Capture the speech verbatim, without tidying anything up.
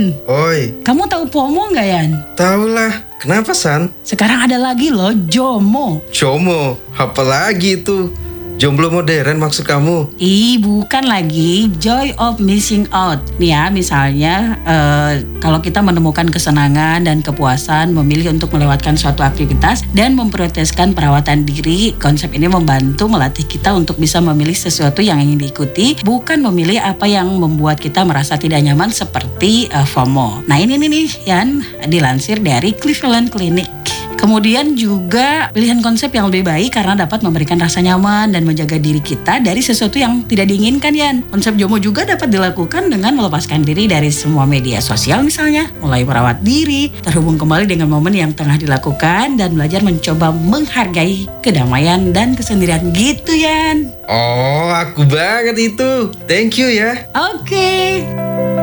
Yan, Oi, kamu tahu FOMO nggak Yan? tau lah. Kenapa, San? Sekarang ada lagi loh, JOMO. Jomo, apa lagi itu? Jomblo modern maksud kamu? Ih, bukan lagi, joy of missing out. Nih ya, misalnya eh, kalau kita menemukan kesenangan dan kepuasan memilih untuk melewatkan suatu aktivitas dan memprioritaskan perawatan diri, konsep ini membantu melatih kita untuk bisa memilih sesuatu yang ingin diikuti, bukan memilih apa yang membuat kita merasa tidak nyaman seperti eh, FOMO. Nah ini nih nih, Yan, dilansir dari Cleveland Clinic. Kemudian juga pilihan konsep yang lebih baik karena dapat memberikan rasa nyaman dan menjaga diri kita dari sesuatu yang tidak diinginkan, Yan. Konsep JOMO juga dapat dilakukan dengan melepaskan diri dari semua media sosial misalnya, mulai merawat diri, terhubung kembali dengan momen yang tengah dilakukan dan belajar mencoba menghargai kedamaian dan kesendirian gitu, Yan. Oh, aku banget itu. Thank you ya. Oke.